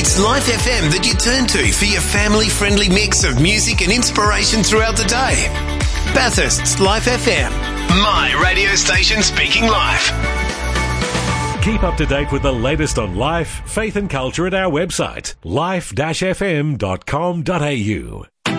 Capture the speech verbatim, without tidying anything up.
It's Life F M that you turn to for your family-friendly mix of music and inspiration throughout the day. Bathurst's Life F M. My radio station speaking life. Keep up to date with the latest on life, faith and culture at our website, life dash f m dot com dot a u.